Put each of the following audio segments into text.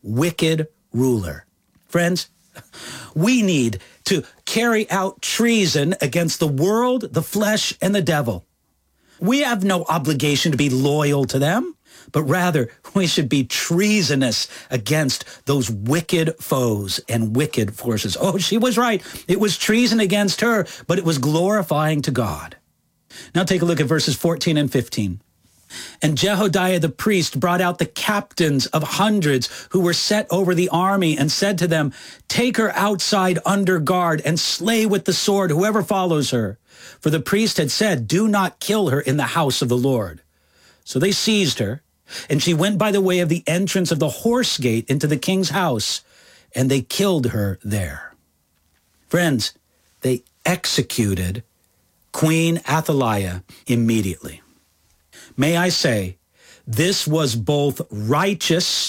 wicked ruler. Friends, we need to carry out treason against the world, the flesh, and the devil. We have no obligation to be loyal to them, but rather we should be treasonous against those wicked foes and wicked forces. Oh, she was right. It was treason against her, but it was glorifying to God. Now take a look at verses 14 and 15. And Jehoiada the priest brought out the captains of hundreds who were set over the army and said to them, "Take her outside under guard and slay with the sword whoever follows her." For the priest had said, "Do not kill her in the house of the Lord." So they seized her, and she went by the way of the entrance of the horse gate into the king's house, and they killed her there. Friends, they executed Queen Athaliah immediately. May I say, this was both righteous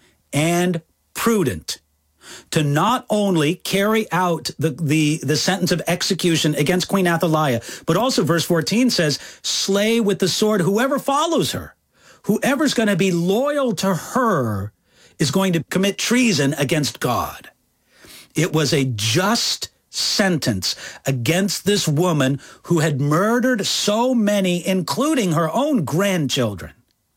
and prudent to not only carry out the sentence of execution against Queen Athaliah, but also verse 14 says, slay with the sword whoever follows her. Whoever's going to be loyal to her is going to commit treason against God. It was a just sentence against this woman who had murdered so many, including her own grandchildren.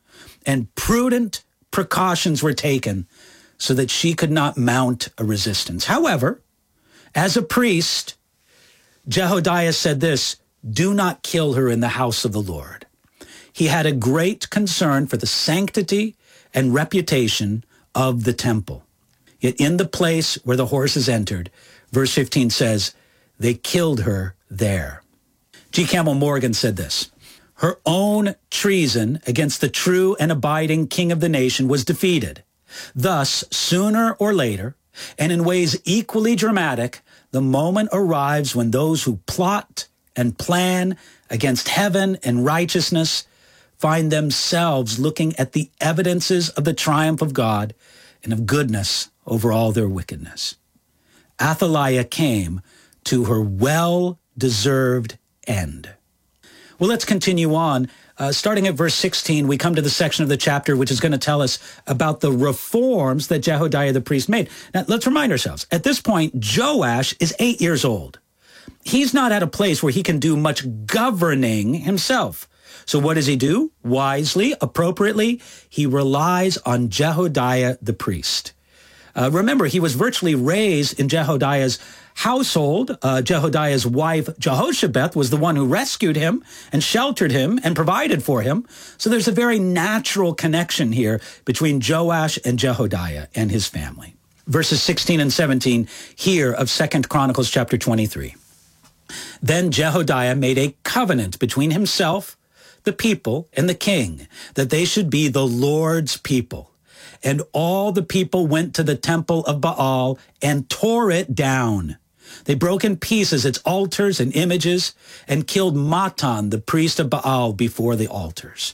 And prudent precautions were taken so that she could not mount a resistance. However, as a priest, Jehoiada said this, "Do not kill her in the house of the Lord." He had a great concern for the sanctity and reputation of the temple. Yet in the place where the horses entered, verse 15 says, they killed her there. G. Campbell Morgan said this, "Her own treason against the true and abiding king of the nation was defeated. Thus, sooner or later, and in ways equally dramatic, the moment arrives when those who plot and plan against heaven and righteousness find themselves looking at the evidences of the triumph of God and of goodness over all their wickedness. Athaliah came to her well-deserved end." Well, let's continue on. Starting at verse 16, we come to the section of the chapter which is going to tell us about the reforms that Jehoiada the priest made. Now, let's remind ourselves, at this point, Joash is 8 years old. He's not at a place where he can do much governing himself. So what does he do? Wisely, appropriately, he relies on Jehoiada the priest. Remember, he was virtually raised in Jehoiada's household. Jehoiada's wife, Jehoshabeth, was the one who rescued him and sheltered him and provided for him. So there's a very natural connection here between Joash and Jehoiada and his family. Verses 16 and 17 here of 2 Chronicles chapter 23. Then Jehoiada made a covenant between himself, the people, and the king, that they should be the Lord's people. And all the people went to the temple of Baal and tore it down. They broke in pieces its altars and images and killed Matan, the priest of Baal, before the altars.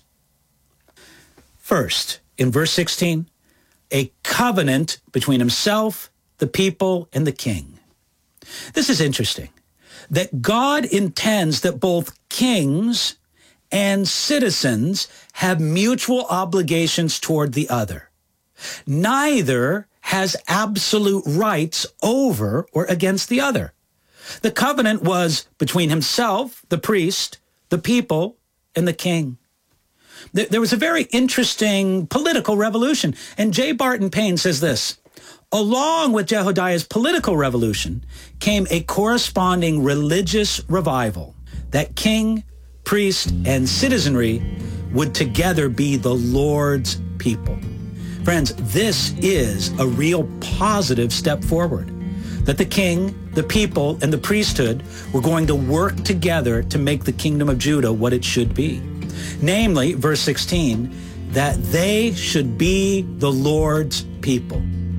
First, in verse 16, a covenant between himself, the people, and the king. This is interesting, that God intends that both kings and citizens have mutual obligations toward the other. Neither has absolute rights over or against the other. The covenant was between himself, the priest, the people, and the king. There was a very interesting political revolution, and J. Barton Payne says this, along with Jehoiada's political revolution came a corresponding religious revival, that king, priest, and citizenry would together be the Lord's people. Friends, this is a real positive step forward, that the king, the people, and the priesthood were going to work together to make the kingdom of Judah what it should be. Namely, verse 16, that they should be the Lord's people.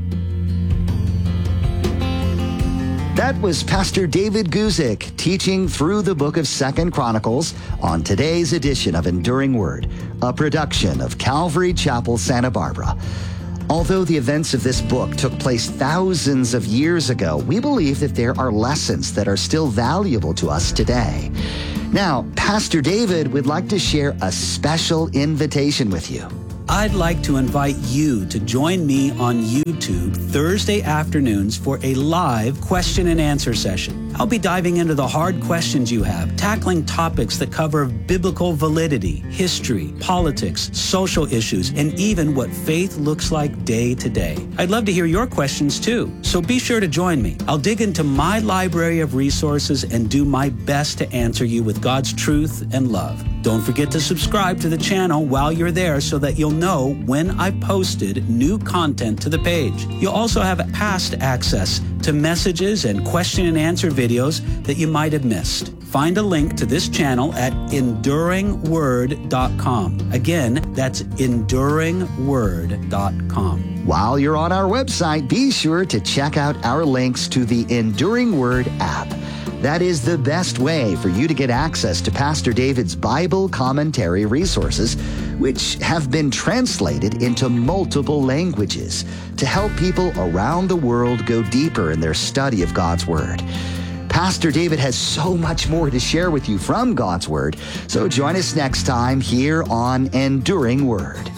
That was Pastor David Guzik teaching through the book of 2 Chronicles on today's edition of Enduring Word, a production of Calvary Chapel, Santa Barbara. Although the events of this book took place thousands of years ago, we believe that there are lessons that are still valuable to us today. Now, Pastor David would like to share a special invitation with you. I'd like to invite you to join me on YouTube Thursday afternoons for a live question and answer session. I'll be diving into the hard questions you have, tackling topics that cover biblical validity, history, politics, social issues, and even what faith looks like day to day. I'd love to hear your questions too, so be sure to join me. I'll dig into my library of resources and do my best to answer you with God's truth and love. Don't forget to subscribe to the channel while you're there so that you'll know when I've posted new content to the page. You'll also have past access to messages and question and answer videos that you might have missed. Find a link to this channel at enduringword.com. Again, that's enduringword.com. While you're on our website, be sure to check out our links to the Enduring Word app. That is the best way for you to get access to Pastor David's Bible commentary resources, which have been translated into multiple languages to help people around the world go deeper in their study of God's Word. Pastor David has so much more to share with you from God's Word, so join us next time here on Enduring Word.